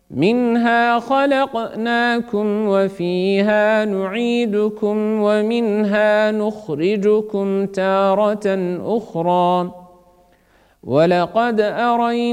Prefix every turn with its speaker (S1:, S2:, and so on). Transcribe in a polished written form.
S1: منها خلقناكم وفيها نعيدكم ومنها نخرجكم تارة أخرى ولقد أرينا